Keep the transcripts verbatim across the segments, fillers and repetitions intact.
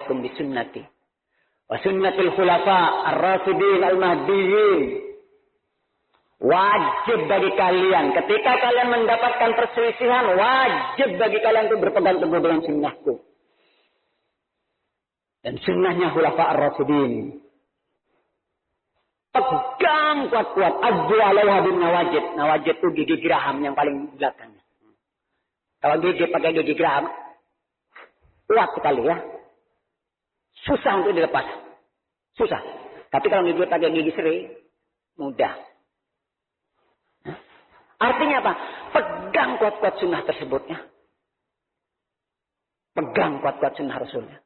bi sunnati wa sunnatul khulafa ar-rasyidin al-mahdiyyin. Wajib bagi kalian ketika kalian mendapatkan perselisihan, wajib bagi kalian untuk berpegang teguh dengan sunnahku dan sunnahnya khulafa ar-rasyidin. Pegang kuat-kuat. Addu alaiha bin nawajid. Nawajid itu gigi geraham yang paling belakang. Kalau gigi pakai gigi geraham, kuat sekali ya. Susah untuk dilepas. Susah. Tapi kalau gigi pakai gigi seri, mudah. Artinya apa? Pegang kuat-kuat sunnah tersebutnya. Pegang kuat-kuat sunnah Rasulnya.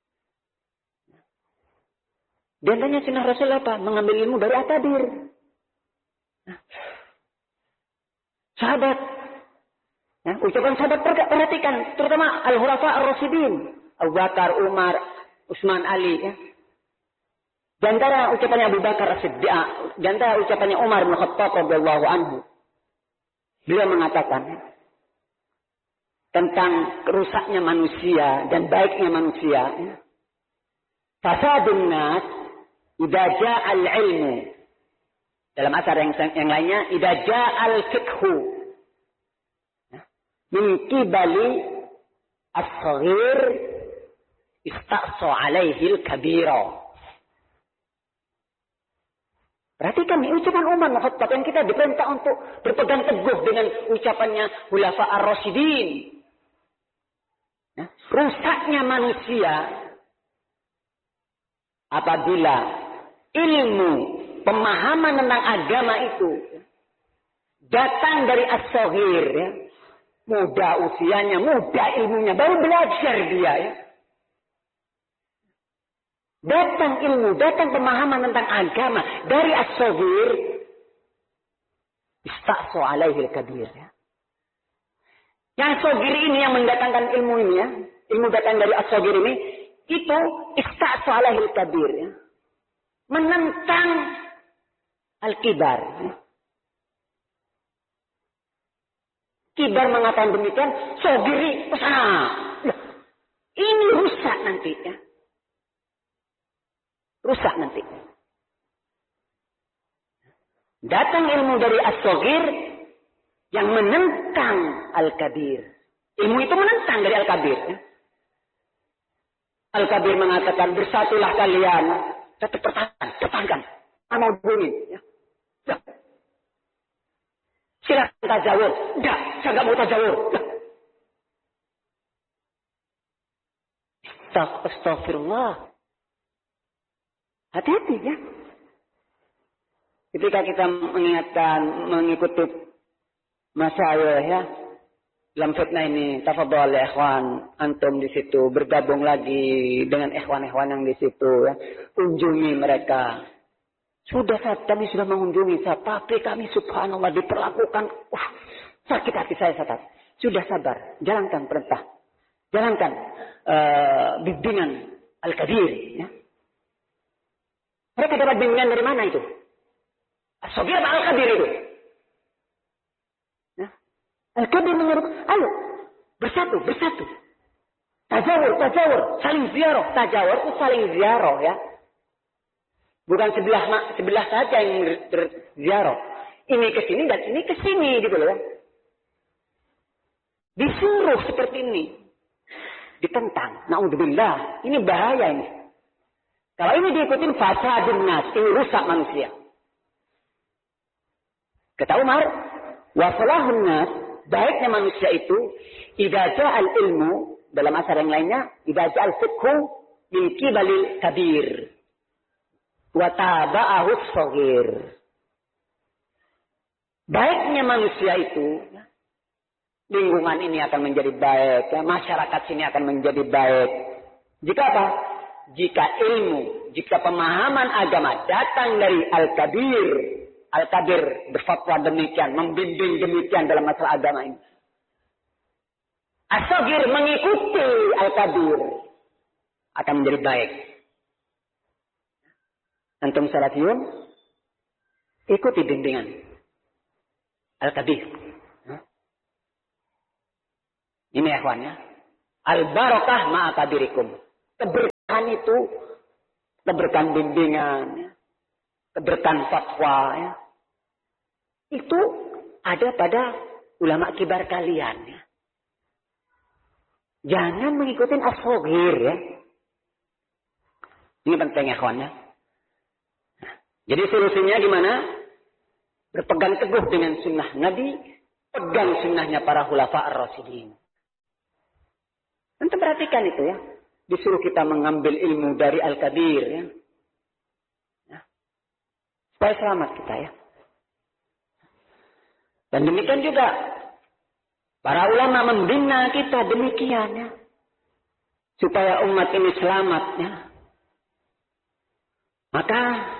Di antaranya sunnah Rasul apa? Mengambil ilmu dari akadir. Nah. Sahabat. Ya, ucapan sahabat perhatikan. Terutama Al-Khulafa Ar-Rasyidin. Abu Bakar, Umar, Utsman, Ali. Ya. Di antara ucapannya Abu Bakar As-Siddiq. Di antara ucapannya Umar bin Khattab radhiyallahu anhu. Beliau mengatakan. Ya, tentang rusaknya manusia dan baiknya manusia. Ya. Fasadun nas. Idza ja'al ilmu. Dalam asar yang, yang lainnya. Idza ja'al fiqhu. Min qibali as-saghir. Istaqsa alaihi al-kabira. Perhatikan ini ucapan Umar bin Khattab yang kita diperintah untuk berpegang teguh dengan ucapannya Khulafa ar-Rasyidin. Rusaknya manusia apabila ilmu, pemahaman tentang agama itu datang dari as-saghir, ya. Muda usianya, muda ilmunya, baru belajar dia, ya. Datang ilmu, datang pemahaman tentang agama dari as-saghir, istaqsa alaihi al-kabir, ya. Yang saghir ini yang mendatangkan ilmu ini, ya. Ilmu datang dari as-saghir ini, itu istaqsa alaihi al-kabir, ya. Menentang al-kibar. Kibar mengatakan demikian, sogiri pesana. Ini rusak nanti ya. Rusak nanti. Datang ilmu dari as-sogir yang menentang al-kabir. Ilmu itu menentang dari al-kabir. Ya. Al-kabir mengatakan bersatulah kalian. Tetap pertahankan, pertahankan. Amal bunyi. Ya. Ya. Silakan tajawur. Enggak, saya enggak mau tajawur. Ya. Astagfirullah. Hati-hati ya. Ketika kita mengingatkan, mengikuti masyayikh ya. Dalam fitnah ini, tafadhol ya ikhwan, antum di situ bergabung lagi dengan ikhwan-ikhwan yang di situ ya. Kunjungi mereka. Sudah saat kami sudah mengunjungi, tapi kami subhanallah diperlakukan, uh, sakit hati saya saat. Sudah sabar, jalankan perintah. Jalankan uh, bimbingan Al-Kabir ya. Mereka dapat bimbingan dari mana itu? As-Sabir apa Al-Kabir itu? Al-Kabir menurut, ayo, bersatu, bersatu. Tajawur, tajawur, saling ziarah. Tajawur itu saling ziarah ya. Bukan sebelah sebelah saja yang berziarah. Ini ke sini dan ini ke sini gitu loh ya. Disuruh seperti ini. Ditentang. Naudzubillah, ini bahaya ini. Kalau ini diikutin fasadun nas, ini rusak manusia. Kata Umar, wa salahun nas, baiknya manusia itu idza ja'al ilmu dalam asar yang lainnya idza ja'al fiqhu min qibalil kabir wa taba'ahu shaghir. Baiknya manusia itu lingkungan ini akan menjadi baik, ya, masyarakat sini akan menjadi baik. Jika apa? Jika ilmu, jika pemahaman agama datang dari Al-Kabir. Al-Kabir berfatwa demikian, membimbing demikian dalam masalah agama ini. As-Saghir mengikuti Al-Kabir akan menjadi baik. Antum salafiyun, ikuti bimbingan Al-Kabir. Ini ikhwan ya. Al-barakah ma'a kabirikum. itu keberkahan bimbingan, ya, keberkahan fatwa, ya, itu ada pada ulama kibar kalian. Ya. Jangan mengikuti as-saghir, ya. Ini penting ya kawan, ya. Jadi solusinya gimana? Berpegang teguh dengan sunnah Nabi, pegang sunnahnya para khulafa ar-rasyidin. Tentu perhatikan itu ya. Disuruh kita mengambil ilmu dari Al-Kabir, ya. Ya. Supaya selamat kita, ya. Dan demikian juga para ulama membina kita demikian, ya. Supaya umat ini selamat, ya. Maka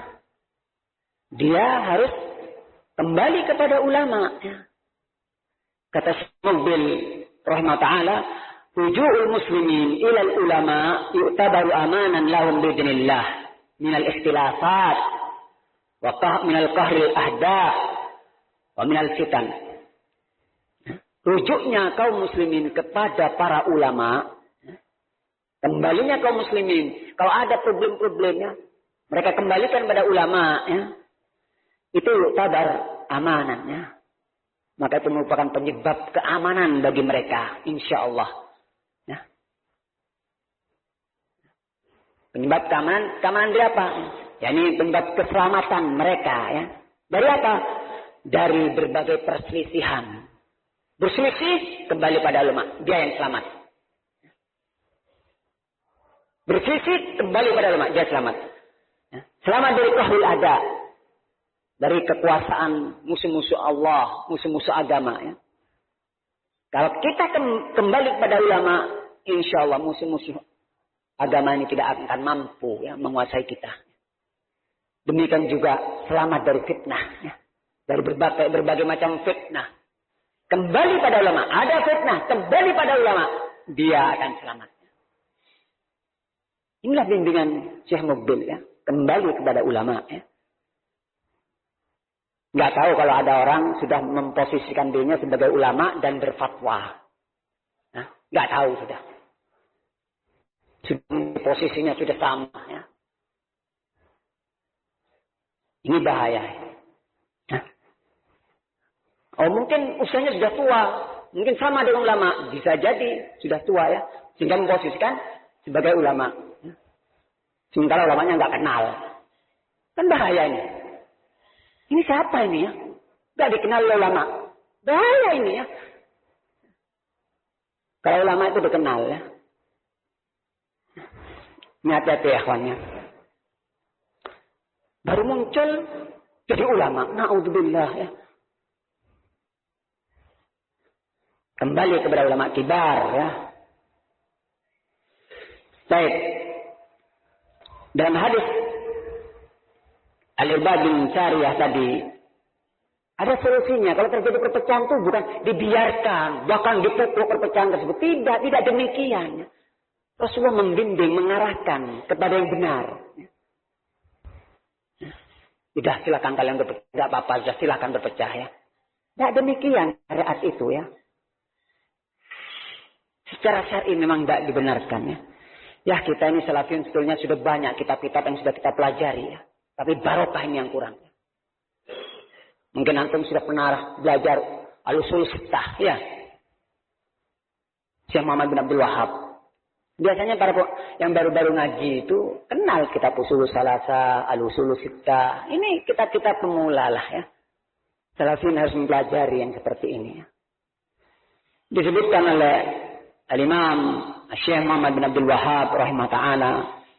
dia harus kembali kepada ulama, ya. Kata Mubil rahimahullah ta'ala, ruju'ul muslimin ilal ulama yu'tabaru amanan lahum bidnillah minal ikhtilafat wa qah minal qahril ahda wa minal fitan. Rujuknya kaum muslimin kepada para ulama, kembalinya kaum muslimin kalau ada problem-problemnya mereka kembalikan pada ulama, ya. Itu yu'tabar amanannya. Maka itu merupakan penyebab keamanan bagi mereka, insya Allah. Ya. Penyebab keamanan, keamanan dari apa? Ya, ini penyebab keselamatan mereka, ya. Dari apa? Dari berbagai perselisihan. Berselisih kembali pada ulama, dia yang selamat. Berselisih kembali pada ulama, dia selamat. Ya. Selamat dari qahrul ada. Dari kekuasaan musuh-musuh Allah, musuh-musuh agama. Ya. Kalau kita kembali kepada ulama, insya Allah musuh-musuh agama ini tidak akan mampu, ya, menguasai kita. Demikian juga selamat dari fitnah. Ya. Dari berbagai, berbagai macam fitnah. Kembali pada ulama. Ada fitnah, kembali pada ulama. Dia akan selamat. Inilah bimbingan Syekh Mubil. Ya. Kembali kepada ulama. Ya. Nggak tahu kalau ada orang sudah memposisikan dirinya sebagai ulama dan berfatwa. Nah, nggak tahu sudah. Posisinya sudah sama. Ya. Ini bahaya. Nah. Oh mungkin usianya sudah tua. Mungkin sama dengan ulama. Bisa jadi sudah tua ya. Sehingga memposisikan sebagai ulama. Sementara ulamanya nggak kenal. Kan bahaya ini. Ini siapa ini ya? Gak dikenal oleh ulama. Bahaya ini ya. Kalau ulama itu dikenal ya. Ini hati-hati ya kawannya. Baru muncul jadi ulama. Na'udzubillah ya. Kembali kepada ulama kibar ya. Baik. Dalam hadis Al-Irbad bin Sariyah tadi ada solusinya. Kalau terjadi perpecahan itu bukan dibiarkan, bahkan dipukul perpecahan tersebut. Tidak, tidak demikian. Rasulullah membimbing, mengarahkan kepada yang benar. Tidak, silakan kalian berpecah, tidak apa-apa, sudah silakan berpecah ya. Tidak demikian syariat itu ya. Secara syar'i memang tidak dibenarkan ya. Ya kita ini salafiyun sebetulnya sudah banyak kitab-kitab yang sudah kita pelajari ya. Tapi barokah ini yang kurang. Mungkin antum sudah pernah belajar al-usul sittah, ya. Syekh Muhammad bin Abdul Wahab. Biasanya para yang baru-baru ngaji itu kenal kitab usul salasa, al-usul sittah. Ini kitab-kitab pemula lah ya. Salafin harus mempelajari yang seperti ini. Ya. Disebutkan oleh Al-Imam Syekh Muhammad bin Abdul Wahab rahimahullah ta'ala.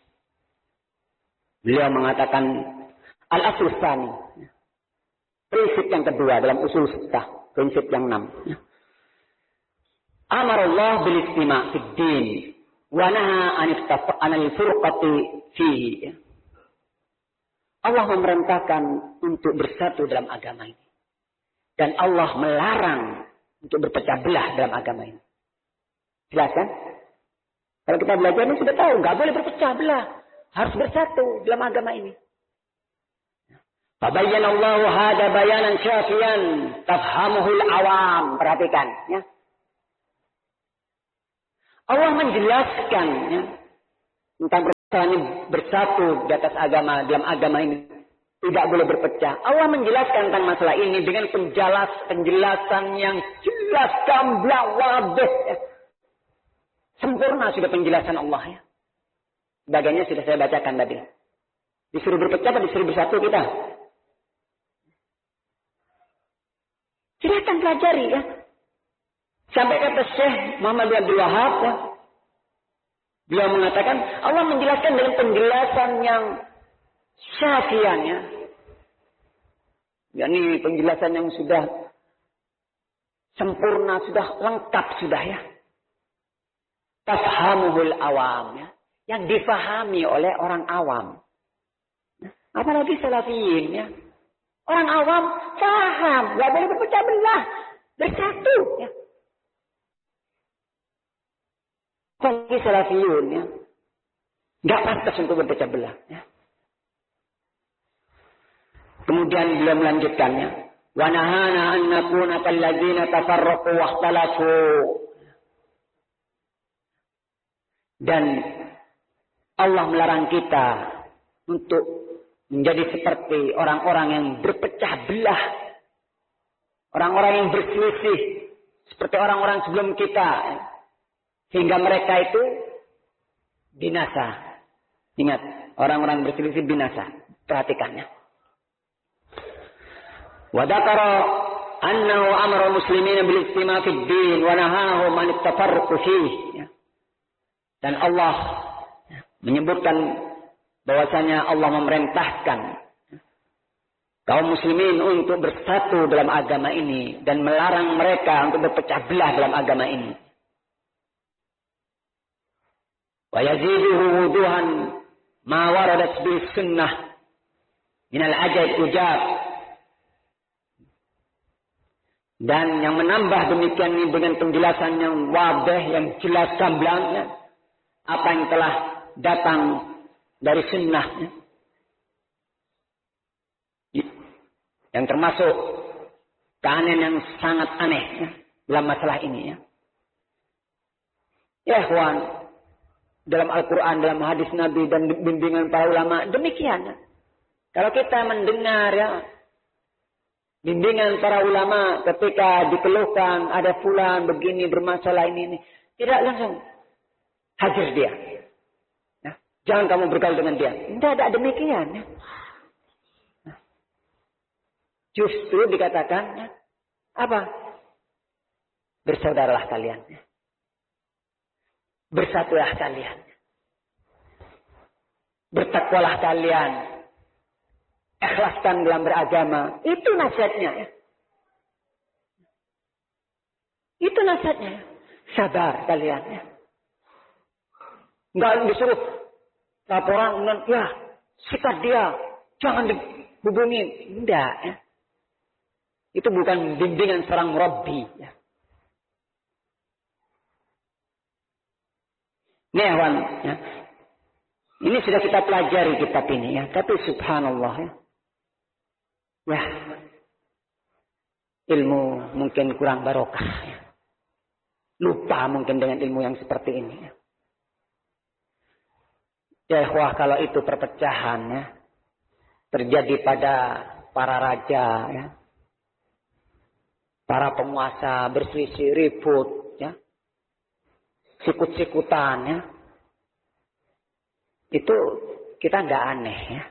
Beliau mengatakan al-asl tsani. Prinsip yang kedua dalam usul sittah, prinsip yang enam. Amarallah bil istima' fid din wa naha an al-furqati fihi. Allah memerintahkan untuk bersatu dalam agama ini. Dan Allah melarang untuk berpecah belah dalam agama ini. Jelas kan? Kalau kita belajar ini sudah tahu, nggak boleh berpecah belah. Harus bersatu dalam agama ini. Fabayyana Allahu hada bayanan syafiyan tafhamuhul awam. Perhatikan ya. Allah menjelaskan ya, tentang Kami bersatu di atas agama, dalam agama ini tidak boleh berpecah. Allah menjelaskan tentang masalah ini dengan penjelas, penjelasan yang jelas, gamblang, wadih. Ya. Sempurna sudah penjelasan Allah. Ya. Sebagainya sudah saya bacakan tadi. Disuruh berpecah atau disuruh bersatu kita? Silahkan pelajari ya. Sampai kata Syekh Muhammad bin Abdul Wahab ya. Dia mengatakan Allah menjelaskan dengan penjelasan yang syafian ya. Ini penjelasan yang sudah sempurna, sudah lengkap sudah ya. Tafhamuhul awam ya. Yang difahami oleh orang awam. Apalagi salafiyin ya. Orang awam paham, gak boleh berpecah belah, bersatu ya. Apalagi salafiyun ya. Gak pantas untuk berpecah belah ya. Kemudian beliau melanjutkannya. Wa nahana an nakuna kalladzina tafarraqu wa ikhtalafu. Dan Allah melarang kita untuk menjadi seperti orang-orang yang berpecah belah. Orang-orang yang berselisih. Seperti orang-orang sebelum kita. Sehingga mereka itu binasa. Ingat, orang-orang berselisih binasa. Perhatikannya. Wa dzakara annahu amara muslimina bil istima' fid din wa nahahum an at-tafarruq fihi. Dan Allah menyebutkan bahwasanya Allah memerintahkan kaum muslimin untuk bersatu dalam agama ini dan melarang mereka untuk berpecah belah dalam agama ini. Wa yaziduhu wuduhan ma waradat bis sunnah min al-ajaib ujab. Dan yang menambah demikian ini dengan penjelasan yang wadih, yang jelas gamblangnya apa yang telah datang dari sunnah. Yang termasuk keanehan yang sangat aneh ya, dalam masalah ini ya. Ya ikhwan, dalam Al-Quran, dalam hadis Nabi dan bimbingan para ulama demikian ya. Kalau kita mendengar ya bimbingan para ulama ketika dikeluhkan ada fulan begini bermasalah ini ini, tidak langsung hajar dia. Ya. Jangan kamu bergaul dengan dia. Tidak ada demikian. Ya. Nah. Justru dikatakan ya, apa? Bersaudaralah kalian. Ya. Bersatulah kalian. Bertakwalah kalian. Ikhlaskan dalam beragama. Itu nasihatnya. Ya. Itu nasihatnya. Sabar kalian. Ya. Enggak disuruh laporan dengan, ya sikat dia. Jangan dihubungi. Enggak. Ya. Itu bukan bimbingan seorang murabbi. Ya. Nih awan. Ya. Ini sudah kita pelajari kitab ini. Ya. Tapi subhanallah ya. Ya, ilmu mungkin kurang barokah. Ya. Lupa mungkin dengan ilmu yang seperti ini. Ya, ya ikhwah, kalau itu perpecahan ya, terjadi pada para raja, ya, para penguasa berselisih ribut, ya, sikut-sikutan, ya, itu kita nggak aneh, ya.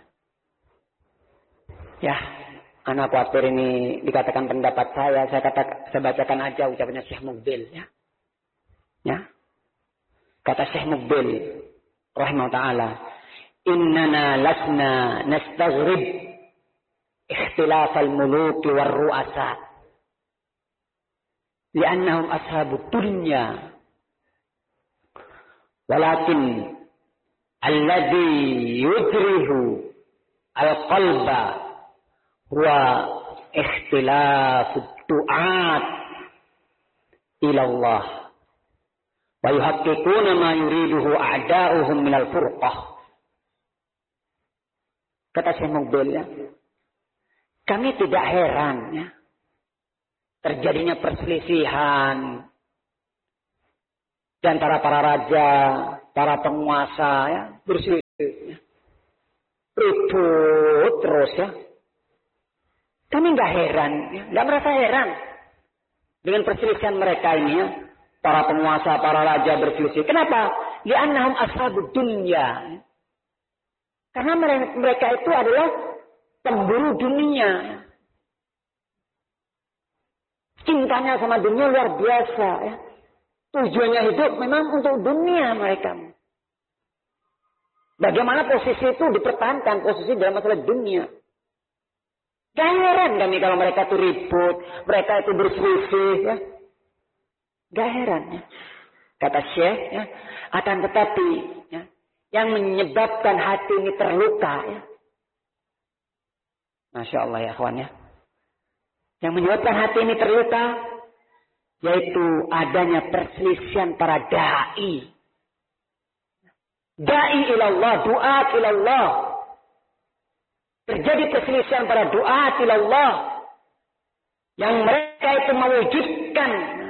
Ya. Anak khawatir ini dikatakan pendapat saya, saya kata saya bacakan aja ucapannya Syekh Mukbil ya. Ya. Kata Syekh Mukbil rahimahullah taala, "Innana lasna nastaghrib ikhtilaf al-muluk war ru'asa. Li'annahum ashabud dunya. Walakin alladhi yudrihu al-qalba wa ikhtilafud du'at ila Allah wa yuhaqqiquna ma yuriduhu a'da'uhum minal furqah." Kata Syekh Mukbil ya, kami tidak heran ya terjadinya perselisihan di antara para raja, para penguasa ya, berselisih ribut terus ya. Kami nggak heran, ya. Nggak merasa heran dengan perselisihan mereka ini ya. Para penguasa, para raja berselisih. Kenapa? Li'annahum ashabud dunya. Karena mereka itu adalah pemburu dunia. Cintanya sama dunia luar biasa ya. Tujuannya hidup memang untuk dunia mereka. Bagaimana posisi itu dipertahankan, posisi dalam masalah dunia. Gak heran kami kalau mereka itu ribut, mereka itu berselisih ya. Gak heran ya. Kata Syekh ya. Akan tetapi ya, yang menyebabkan hati ini terluka ya. Masya Allah ya kawan ya. Yang menyebabkan hati ini terluka yaitu adanya perselisihan para da'i. Da'i ilallah, du'at ilallah. Terjadi perselisihan para du'at ilallah. Yang mereka itu mewujudkan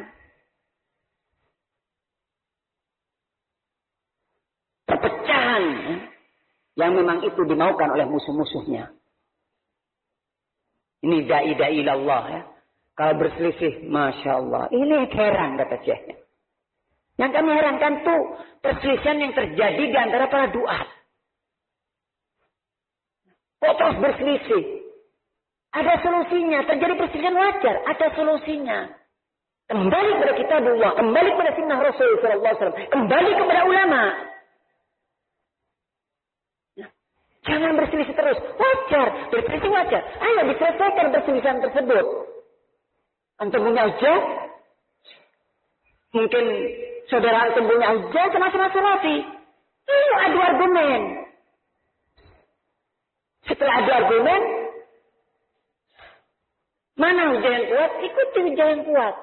perpecahan yang memang itu dimaukan oleh musuh-musuhnya. Ini da'i-da'i ilallah ya. Kalau berselisih, Masya Allah. Ini heran kata Syekh. Yang kami herankan tuh perselisihan yang terjadi di antara para duat. Kok terus berselisih? Ada solusinya. Terjadi perselisihan wajar. Ada solusinya. Kembali kepada kitabullah. Kembali kepada sunnah Rasul sallallahu alaihi wasallam. Kembali kepada ulama. Jangan berselisih terus. Wajar. Berselisih wajar. Ayo diselesaikan perselisihan tersebut. Antum punya hujah? Mungkin saudara antum punya hujah, sama-sama salati. Ayo adu argumen. Setelah adu argumen, mana hujah yang kuat? Ikuti hujah yang kuat.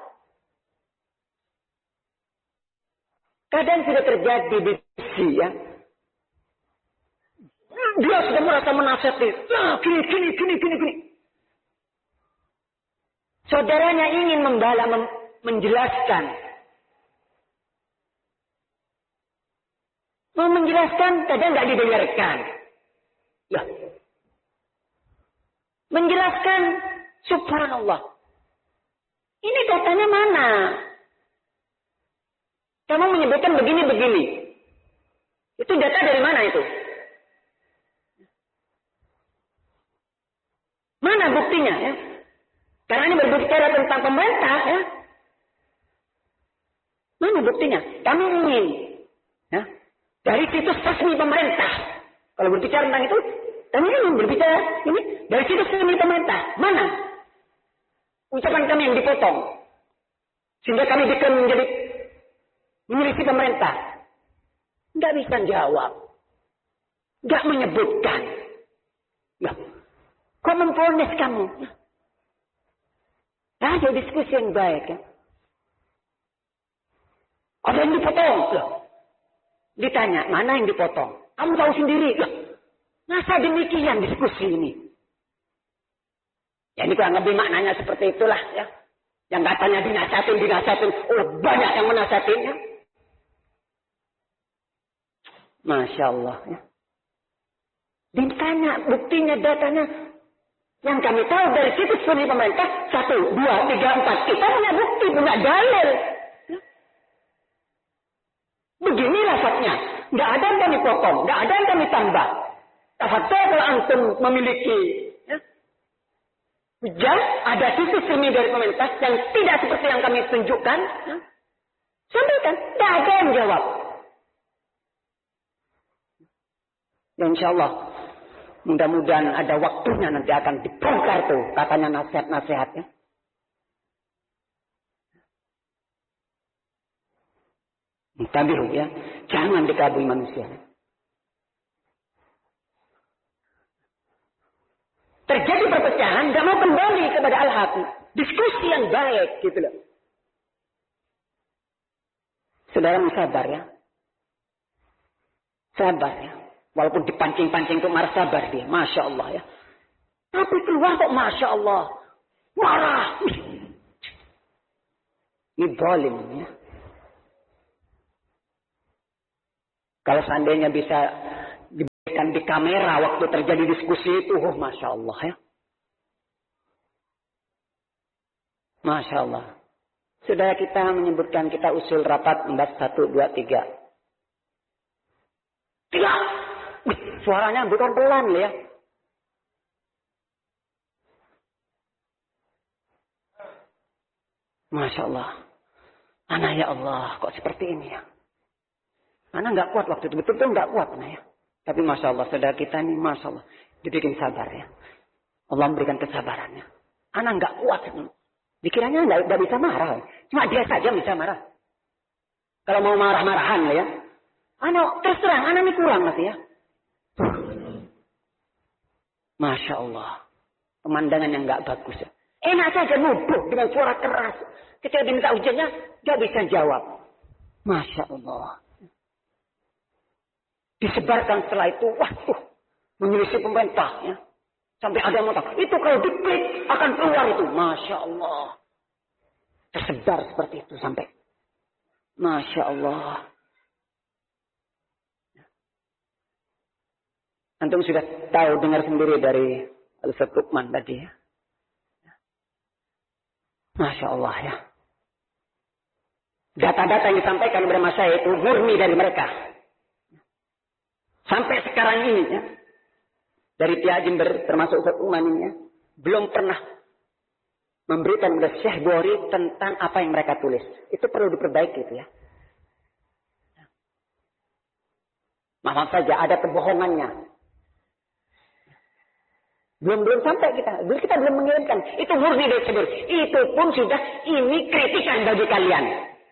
Kadang sudah terjadi diskusi ya. Dia sudah merasa menasihati. Nah, gini, gini, gini, gini, gini. Saudaranya ingin membala, mem menjelaskan. Mau menjelaskan, kadang nggak didengarkan. Ya. Menjelaskan, subhanallah. Ini datanya mana? Kamu menyebutkan begini-begini. Itu data dari mana itu? Mana buktinya ya? Karena ini berbicara tentang pemerintah ya. Mana buktinya? Kami ingin ya, dari situs resmi pemerintah. Kalau berbicara tentang itu, kami ingin berbicara ini dari situs resmi pemerintah. Mana? Ucapan kami yang dipotong. Sehingga kami bikin menjadi milisi pemerintah. Nggak bisa jawab. Nggak menyebutkan. Nggak. Kok memfonis kamu? Nah, ada diskusi yang baik ya. Ada yang dipotong. Loh. Ditanya, mana yang dipotong? Kamu tahu sendiri. Loh. Masa demikian diskusi ini? Ya ini kurang lebih maknanya seperti itulah ya. Yang katanya dinasihatin, dinasihatin. Oh banyak yang menasihatinnya. Masya Allah ya. Ditanya buktinya, datanya. Yang kami tahu dari situs resmi pemerintah, satu, dua, tiga, empat. Kita punya bukti, punya dalil. Begini lafadznya. Nggak ada yang kami potong, nggak ada yang kami tambah. Tafadhol kalau antum memiliki ya, hujah, ada situs resmi dari pemerintah yang tidak seperti yang kami tunjukkan, ya, sampaikan. Nggak ada yang jawab. Ya insya Allah. Mudah-mudahan ada waktunya nanti akan dibongkar tuh katanya nasihat-nasihatnya. Tabihu ya, jangan dikabui manusia. Terjadi perpecahan, nggak mau kembali kepada al-haq. Diskusi yang baik gitu loh. Saudara sabar ya. Sabar ya. Walaupun dipancing-pancing untuk marah, sabar dia. Masya Allah ya. Tapi keluar kok Masya Allah. Marah. Ini zalim ya. Kalau seandainya bisa memberikan di kamera waktu terjadi diskusi itu. Oh, Masya Allah ya. Masya Allah. Sudah kita menyebutkan kita usul rapat membahas satu, dua, tiga. Tiga. Suaranya bukan pelan ya. Masya Allah. Anak ya Allah, kok seperti ini ya. Anak nggak kuat waktu itu, betul-betul nggak kuat anak ya. Tapi Masya Allah, saudara kita ini Masya Allah. Dibikin sabar ya. Allah memberikan kesabarannya. Anak nggak kuat. Dikiranya nggak, nggak bisa marah. Cuma dia saja bisa marah. Kalau mau marah-marahan ya. Anak terus terang, anak ini kurang nanti ya. Masya Allah. Pemandangan yang nggak bagus ya. Enak saja nuduh dengan suara keras. Ketika diminta ujiannya, nggak bisa jawab. Masya Allah. Disebarkan setelah itu, waduh, menyelisih pemerintah ya. Sampai ada yang mengatakan, itu kalau diklik akan keluar itu. Masya Allah. Tersebar seperti itu sampai. Masya Allah. Antum sudah tahu, dengar sendiri dari Al-Ustaz Luqman tadi ya. Masya Allah ya. Data-data yang disampaikan kepada masyarakat itu murni dari mereka. Sampai sekarang ini ya. Dari pihak Jember termasuk Ustaz Luqman ini ya. Belum pernah memberikan kepada Syekh Bukhari tentang apa yang mereka tulis. Itu perlu diperbaiki itu ya. Maaf saja ada kebohongannya. Belum belum sampai kita. Belum kita belum mengirimkan. Itu murni dari Syekh Bukhari. Itu pun sudah ini kritikan bagi kalian.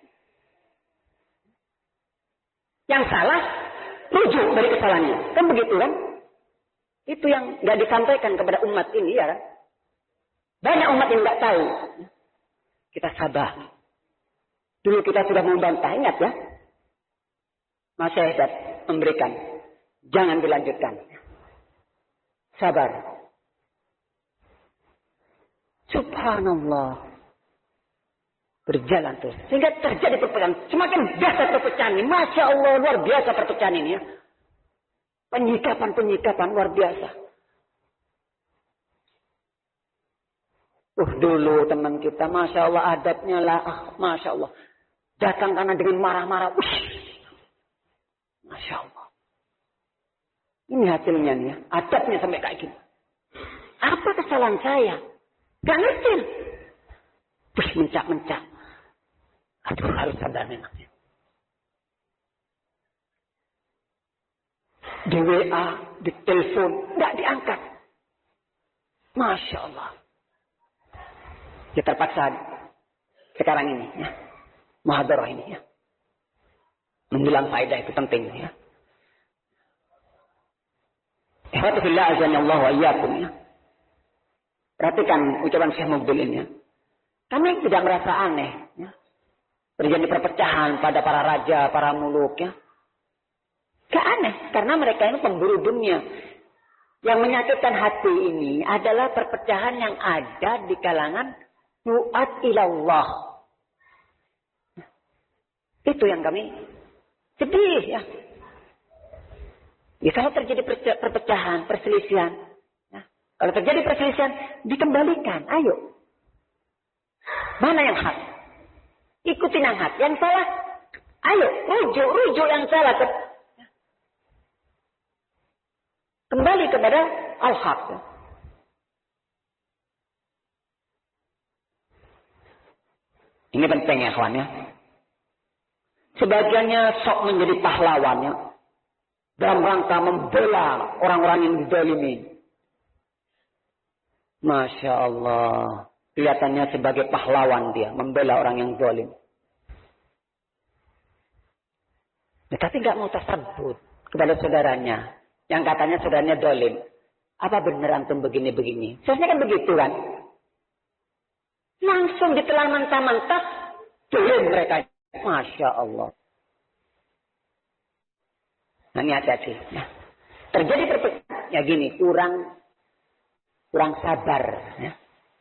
Yang salah rujuk dari kesalahannya. Kan begitu kan? Itu yang nggak disampaikan kepada umat ini ya kan? Banyak umat yang nggak tahu. Kita sabar. Dulu kita sudah membantah, ingat ya. Masyarakat memberikan. Jangan dilanjutkan. Sabar. Subhanallah. Berjalan terus. Sehingga terjadi perpecahan. Semakin biasa perpecahan ini. Masya Allah, luar biasa perpecahan ini ya. Penyikapan-penyikapan luar biasa. Uh, dulu teman kita, Masya Allah, adabnya lah. Ah, Masya Allah. Datang karena dengan marah-marah. Ush. Masya Allah. Ini hasilnya nih ya. Adabnya sampai kayak gini. Apa kesalahan saya? Gak ngerti. Terus mencak-mencak. Aduh, harus sadar memang. Di W A, di telepon, nggak diangkat. Masya Allah. Ya terpaksa sekarang ini ya. Muhadarah ini ya. Menjelang faedah itu penting ya. Ihwatullah azanillahu wa iyyakum ya. Perhatikan ucapan Syekh Muqbil ini ya. Kami tidak merasa aneh ya. Terjadi perpecahan pada para raja, para muluk ya. Gak aneh, karena mereka ini pemburu dunia. Yang menyakitkan hati ini adalah perpecahan yang ada di kalangan duat ilallah. Itu yang kami sedih ya. Ya kalau terjadi perpecahan, perselisihan. Ya. Kalau terjadi perselisihan, dikembalikan. Ayo. Mana yang hak? Ikutin yang hak. Yang salah, ayo. Rujuk, rujuk yang salah. Kembali kepada al-haq. Ini penting ya kawan ya. Sebagiannya sok menjadi pahlawannya dalam rangka membela orang-orang yang dizalimi. Masya Allah. Kelihatannya sebagai pahlawan dia membela orang yang zalim. Tetapi nggak mau tersebut kepada saudaranya. Yang katanya saudaranya dolim. Apa benar antum begini-begini? Seharusnya kan begitu kan? Langsung ditelan mentah-mentah. Dolim mereka. Masya Allah. Nah ini hati-hati. Nah, terjadi perpecahan. Ya gini, kurang kurang sabar. Ya.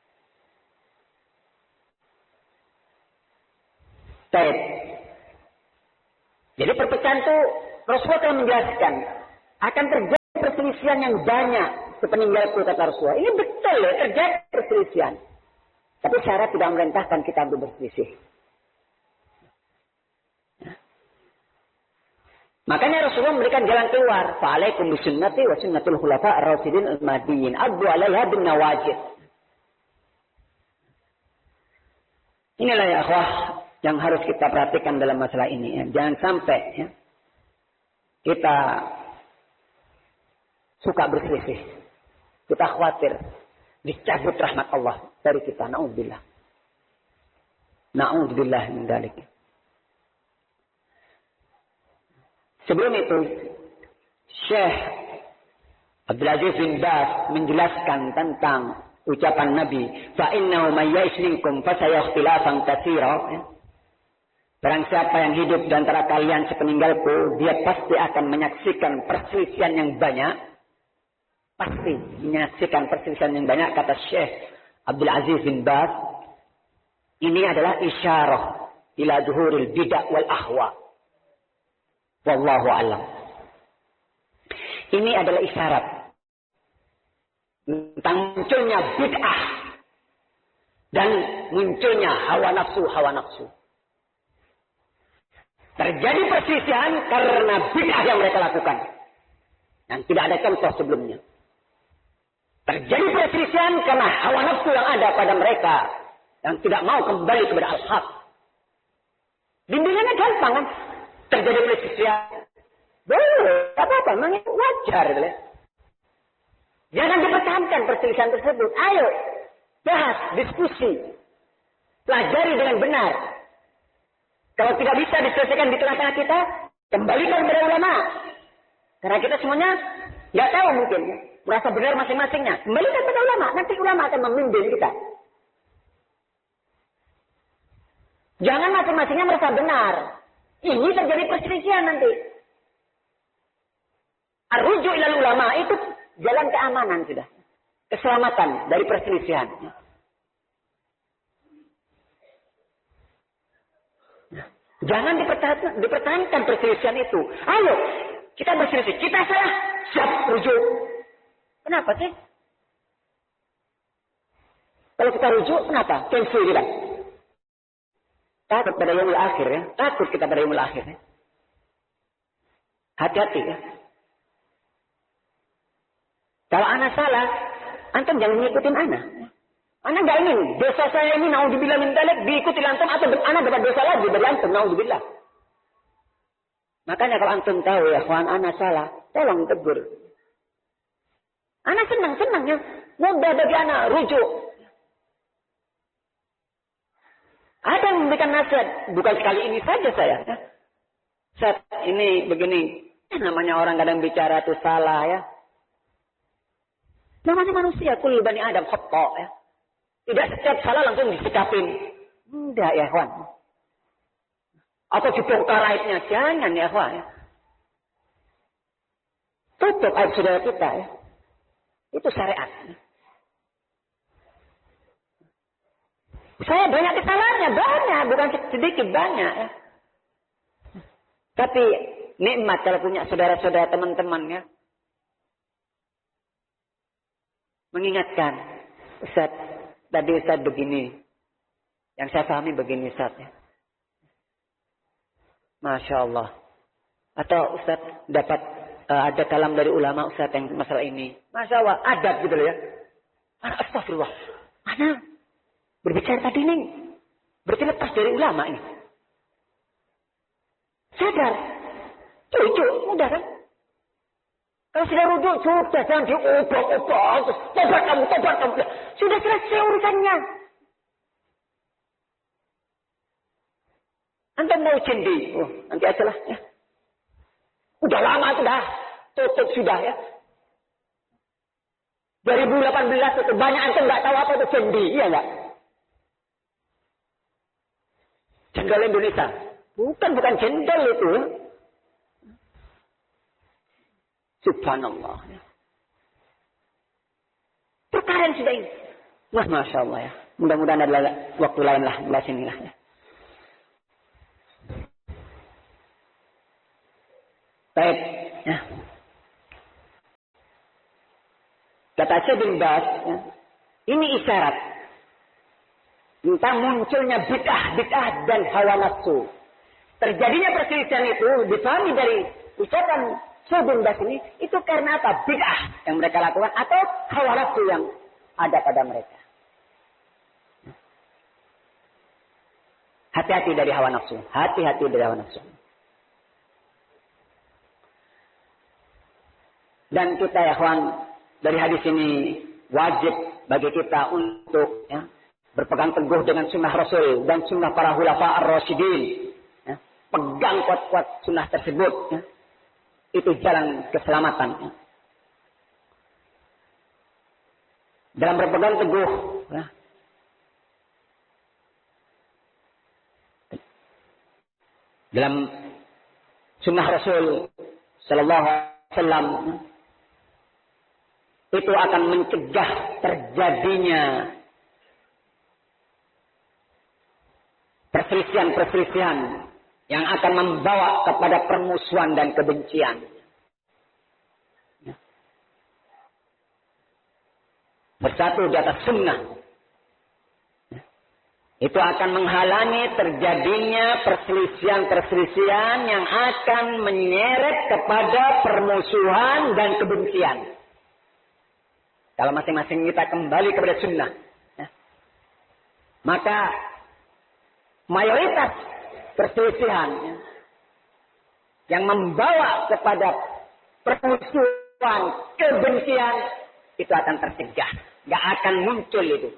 Baik. Jadi perpecahan itu Rasulullah telah menjelaskan. Akan terjadi perselisihan yang banyak sepeninggalku kata Rasulullah. Ini betul ya, terjadi perselisihan. Tapi syariat tidak memerintahkan kita untuk berselisih. Makanya Rasulullah memberikan jalan keluar. Fa'alaikum bisunnati wa sunnatul khulafa ar-rasyidin al-mahdiyyin. Addu 'alaiha bin nawajid. Inilah ya akhwah yang harus kita perhatikan dalam masalah ini. Ya. Jangan sampai ya, kita suka berselisih. Kita khawatir dicabut rahmat Allah dari kita. Na'udzubillah. Na'udzubillah min dzalik. Sebelum itu, Syekh Abdul Aziz bin Baz menjelaskan tentang ucapan Nabi, fa innahu may ya'ish minkum fa sayakhtilafan katsira. Barang siapa yang hidup di antara kalian sepeninggalku, dia pasti akan menyaksikan perselisihan yang banyak. Pasti menyaksikan perselisihan yang banyak, kata Syekh Abdul Aziz bin Baz. Ini adalah isyarah ila zuhuril bid'ah wal ahwa. Wallahu a'lam. Ini adalah isyarat tentang munculnya bid'ah dan munculnya hawa nafsu hawa nafsu. Terjadi perselisihan karena bid'ah yang mereka lakukan yang tidak ada contoh sebelumnya. Terjadi perselisihan karena hawa nafsu yang ada pada mereka yang tidak mau kembali kepada al-haq. Bimbingannya gampang kan? Terjadi perselisihan. Boleh, apa-apa, memang itu wajar. Boleh. Jangan dipertahankan perselisihan tersebut. Ayo, bahas, diskusi. Pelajari dengan benar. Kalau tidak bisa diselesaikan di tengah-tengah kita, kembalikan kepada ulama. Karena kita semuanya nggak tahu mungkin. Merasa benar masing-masingnya. Kembalikan kepada ulama. Nanti ulama akan membimbing kita. Jangan masing-masingnya merasa benar. Ini terjadi perselisihan nanti. Ar-ruju' ilal ulama itu jalan keamanan sudah. Keselamatan dari perselisihan. Jangan dipertahankan, dipertahankan perselisihan itu. Ayo, kita berselisih. Kita salah, siap rujuk. Kenapa sih? Kalau kita rujuk, kenapa? Cancel kita. Takut pada yaumul akhir ya. Takut kita pada yaumul akhir ya. Hati-hati ya. Kalau anak salah, antum jangan ngikutin anak. Anak gak ingin dosa saya ini naudzubillah min dzalik diikuti antum atau anak dapat dosa lagi dari antum naudzubillah. Makanya kalau antum tahu ya, kawan anak salah, tolong tegur. Anak senang-senang ya. Mudah bagi anak rujuk. Ada yang memberikan nasihat, bukan sekali ini saja saya. Saat ini begini, namanya orang kadang bicara itu salah ya. Namanya manusia, kullu bani Adam khata ya. Tidak setiap salah langsung disikapin. Tidak ya kawan. Atau dibongkar aibnya, jangan ya kawan. Ya. Tutup aib saudara kita ya. Itu syariat. Saya banyak kesalahannya, banyak, bukan sedikit, banyak ya. Tapi nikmat kalau punya saudara-saudara teman-teman ya. Mengingatkan, Ustaz, tadi Ustaz begini. Yang saya pahami begini Ustaz ya. Masya Allah. Atau Ustaz dapat uh, ada kalam dari ulama Ustaz yang masalah ini. Masya Allah, adab gitu loh ya. Astagfirullah. Mana? Berbicara tadi nih. Berarti lepas dari ulama ini. Sadar. Cucu, mudah kan? Kalau sudah rujuk, sudah jangan diobok-obok. Tobat kamu, tobat kamu. Sudah selesai urusannya. Antum mau cendi. Oh, nanti aja lah. Ya. Udah lama sudah. Tutup sudah ya. dua ribu delapan belas itu banyak antum nggak tahu apa itu cendi. Iya nggak? Cendol Indonesia. Bukan, bukan cendol itu. Subhanallah. Perkara yang sudah ini. Wah, Masya Allah ya. Mudah-mudahan ada waktu lain lah. Belah sini lah ya. Baik. Ya. Kata Syekh bin Baz, ya, ini isyarat tentang munculnya bid'ah-bid'ah dan hawa nafsu. Terjadinya perselisihan itu dipahami dari ucapan Syekh bin Baz ini, itu karena apa? Bid'ah yang mereka lakukan atau hawa nafsu yang ada pada mereka. Hati-hati dari hawa nafsu. Hati-hati dari hawa nafsu. Dan kita ya kawan, dari hadis ini wajib bagi kita untuk ya, berpegang teguh dengan sunnah Rasul dan sunnah para khulafa ar-rasyidin. Ya. Pegang kuat-kuat sunnah tersebut. Ya. Itu jalan keselamatan. Ya. Dalam berpegang teguh. Ya. Dalam sunnah Rasul Sallallahu Alaihi Wasallam. Ya. Itu akan mencegah terjadinya perselisihan-perselisihan yang akan membawa kepada permusuhan dan kebencian. Bersatu di atas sunnah. Itu akan menghalangi terjadinya perselisihan-perselisihan yang akan menyeret kepada permusuhan dan kebencian. Kalau masing-masing kita kembali kepada sunnah. Ya. Maka mayoritas perselisihan ya, yang membawa kepada permusuhan, kebencian, itu akan tercegah. Gak akan muncul itu.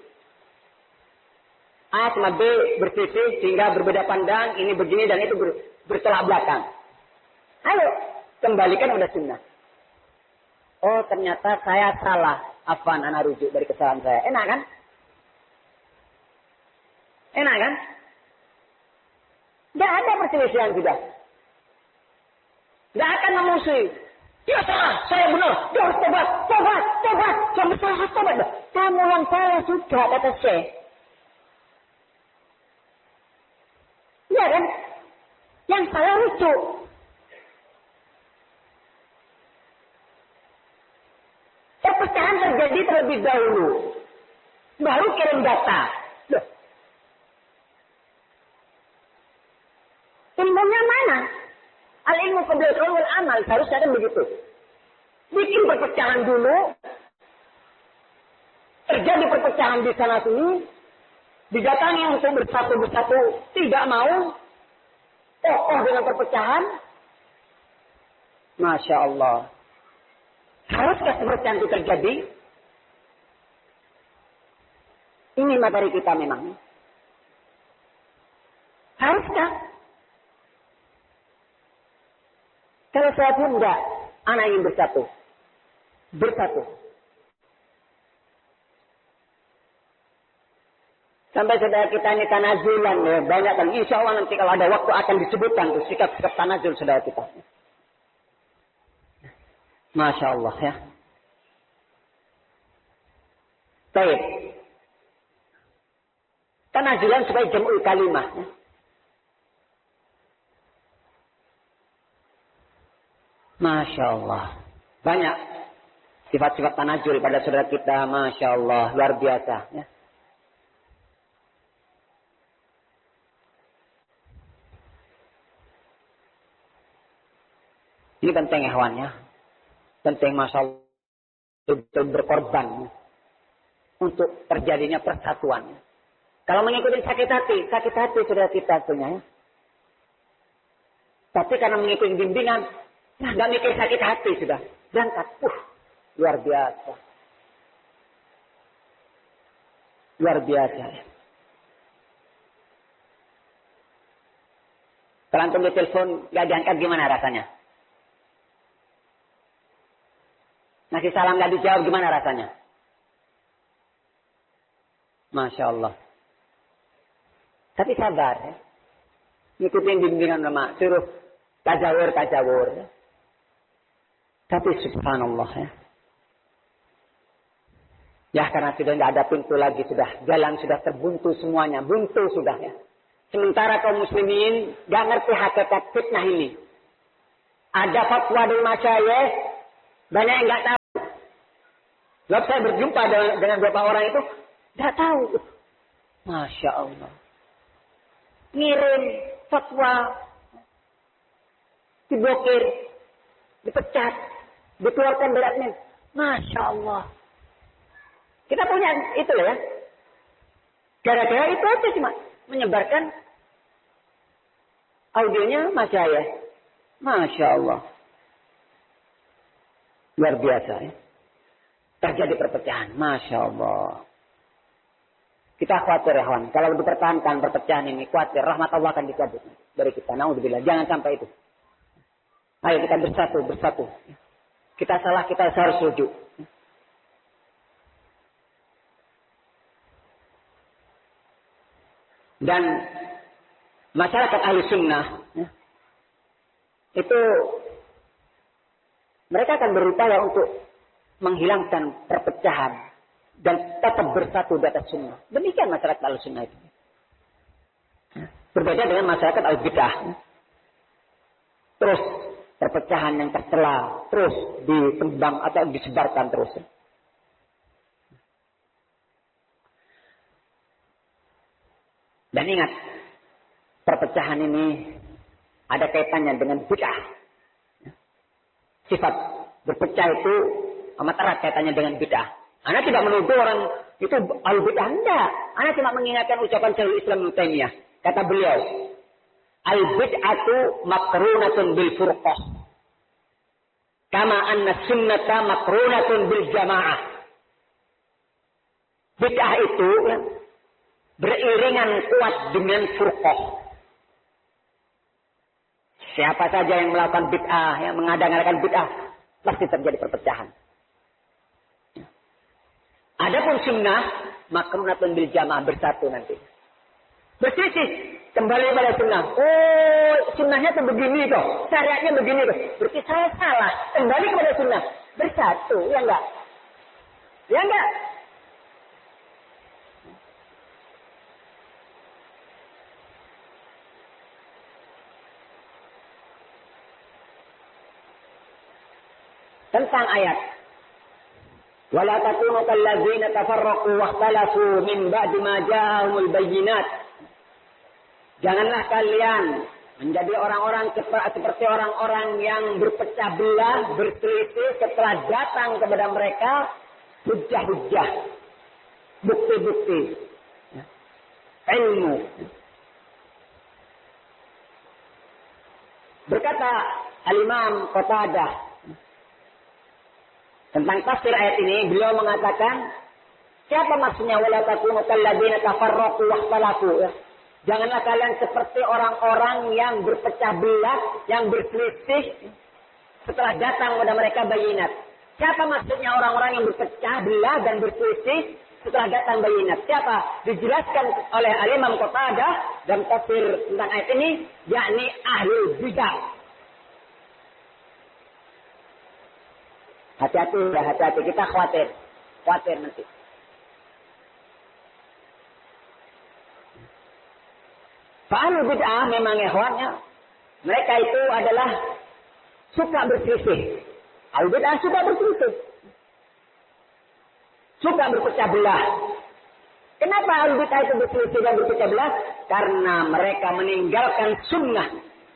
A sama B berselisih sehingga berbeda pandang, ini begini dan itu ber, bertolak belakang. Ayo, kembalikan pada sunnah. Oh ternyata saya salah. Afwan, ana rujuk dari kesalahan saya. Enak kan? Enak kan? Tidak ada perselisihan sudah. Tidak akan memusuhi. Dia salah, saya benar. Dia harus tobat, tobat, tobat. Kamu salah, tobat. Kamu yang salah sudah, kata Syekh. Iya kan? Yang salah rujuk. Perpecahan terjadi terlebih dahulu. Baru kirim data. Loh. Ilmunya mana? Al-ilmu qabla al amal. Harusnya kan begitu. Bikin perpecahan dulu. Terjadi perpecahan di sana sini. Didatangi untuk bersatu-bersatu. Tidak mau. Kokoh dengan perpecahan. Masya Allah. Haruskah perpecahan itu terjadi? Ini materi kita memang. Haruskah? Kalau saya pun enggak, anak ingin bersatu. Bersatu. Sampai saudara kita ini tanazulan ya, banyak kan. Insya Allah nanti kalau ada waktu akan disebutkan tuh sikap-sikap tanazul saudara kita. Masya Allah ya. Baik. Tanazulan supaya jam'ul kalimah. Ya. Masya Allah. Banyak sifat-sifat tanazul pada saudara kita. Masya Allah. Luar biasa. Ya. Ini penting ya kawan ya. Penting masalah betul berkorban untuk terjadinya persatuan. Kalau mengikuti sakit hati, sakit hati sudah kita punya. Ya. Tapi karena mengikuti bimbingan, nah nggak mikir sakit hati sudah berangkat. Uh, luar biasa, luar biasa. Kalau antum di telepon nggak diangkat gimana rasanya? Ngasih salam gak dijawab gimana rasanya? Masya Allah. Tapi sabar ya. Ngikutin bimbingan ulama. Suruh tajawur-tajawur. Ya. Tapi subhanallah ya. Ya karena sudah tidak ada pintu lagi. Sudah jalan sudah terbuntu semuanya. Buntu sudah ya. Sementara kaum muslimin gak ngerti hakikat fitnah ini. Ada fatwa dari masyayikh. Banyak yang gak tahu. Lalu saya berjumpa dengan, dengan beberapa orang itu, tidak tahu. Masya Allah. Ngirim fatwa, diblokir, dipecat, dikeluarkan dari admin. Masya Allah. Kita punya itu ya. Gara-gara itu aja cuma menyebarkan audionya Mas Yahya. Masya Allah. Luar biasa ya. Terjadi perpecahan. Masya Allah. Kita khawatir ya kawan. Kalau dipertahankan perpecahan ini, khawatir rahmat Allah akan dicabut dari kita. Naudzubillah. Jangan sampai itu. Ayo kita bersatu, bersatu. Kita salah, kita harus rujuk. Dan masyarakat ahli sunnah itu mereka akan berupaya untuk menghilangkan perpecahan dan tetap bersatu di atas sunnah. Demikian masyarakat ahli sunnah itu. Berbeda dengan masyarakat ahli bid'ah. Terus perpecahan yang tercela terus ditembang atau disebarkan terus. Dan ingat, perpecahan ini ada kaitannya dengan bid'ah. Sifat berpecah itu amat erat kaitannya dengan bid'ah. Anda tidak menuduh orang itu ahli bid'ah, enggak. Anda cuma mengingatkan ucapan Syekhul Islam Ibnu Taimiyah. Kata beliau, al-bid'atu makrunatun bil furqah. Kama anna sunnata makrunatun bil jamaah. Bid'ah itu ya, beriringan kuat dengan furqah. Siapa saja yang melakukan bid'ah, yang mengada-ngadakan bid'ah, pasti terjadi perpecahan. Adapun sunnah, makrunatun bil jamaah, bersatu nanti. Berselisih, kembali pada sunnah. Oh, sunnahnya tuh begini kok, syariatnya begini kok. Berarti saya salah, kembali kepada sunnah. Bersatu, ya enggak? Ya enggak? Tentang ayat wala takunu kallazina tafarraqu wakhtalafu min ba'di ma ja'ahumul bayyinat. Janganlah kalian menjadi orang-orang seperti orang-orang yang berpecah belah, berselisih setelah datang kepada mereka hujjah-hujjah, bukti-bukti, ilmu. Berkata Al-Imam Qatadah tentang tafsir ayat ini, beliau mengatakan, siapa maksudnya wala takunu kalladzina tafarraqu wakhtalafu? Ya. Janganlah kalian seperti orang-orang yang berpecah belah, yang berselisih setelah datang kepada mereka bayinat. Siapa maksudnya orang-orang yang berpecah belah dan berselisih setelah datang bayinat? Siapa? Dijelaskan oleh Al-Imam Qatadah dan tafsir tentang ayat ini, yakni ahlul bidah. Hati-hati, ya hati-hati. Kita khawatir. Khawatir nanti. Fa'alul bid'ah memang ikhwannya. Mereka itu adalah suka berselisih. Al bid'ah suka berselisih. Suka berpecah belah. Kenapa al bid'ah itu berselisih dan berpecah belah? Karena mereka meninggalkan sunnah.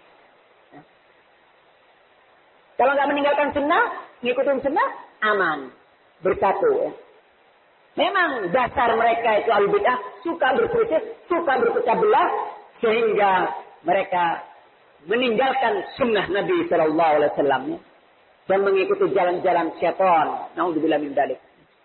Kalau nggak meninggalkan sunnah, ngikutin sunnah, aman. Bersatu. Ya. Memang dasar mereka itu al-bid'ah, suka berselisih, suka berpecah belah, sehingga mereka meninggalkan sunnah Nabi Shallallahu Alaihi Wasallam dan mengikuti jalan-jalan syaitan. Naudzubillah min dzalik.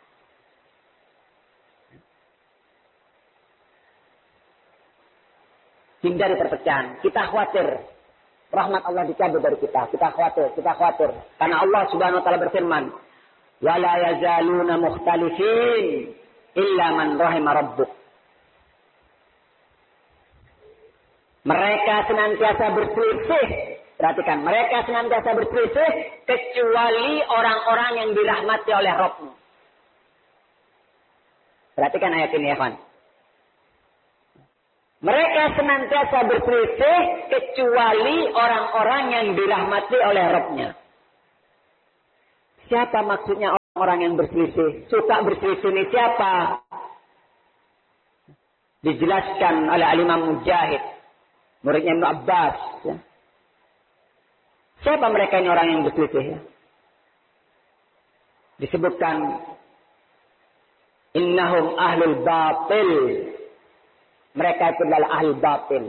Hindari perpecahan. Kita khawatir rahmat Allah dicabut dari kita. Kita khawatir, kita khawatir. Karena Allah Subhanahu wa taala berfirman, "Wa la yazaluna mukhtalifin illa man rahima rabbuk." Mereka senantiasa berselisih. Perhatikan, mereka senantiasa berselisih kecuali orang-orang yang dirahmati oleh Rabb-Mu. Perhatikan ayat ini ya, kawan. Mereka senantiasa berselisih kecuali orang-orang yang dirahmati oleh Rabb-Nya. Siapa maksudnya orang yang berselisih. Suka berselisih ini siapa? Dijelaskan oleh Al-Imam Mujahid, muridnya Ibnu Abbas. Ya. Siapa mereka ini orang yang berselisih? Ya? Disebutkan, innahum ahlul batil. Mereka itu adalah ahlul batil.